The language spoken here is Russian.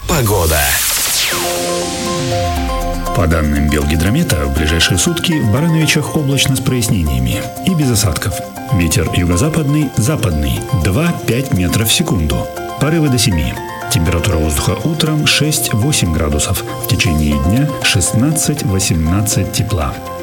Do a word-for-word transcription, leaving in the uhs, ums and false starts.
Погода. По данным Белгидромета, в ближайшие сутки в Барановичах облачно с прояснениями и без осадков. Ветер юго-западный, западный два-пять метров в секунду. Порывы до семи. Температура воздуха утром шесть-восемь градусов. В течение дня шестнадцать-восемнадцать тепла.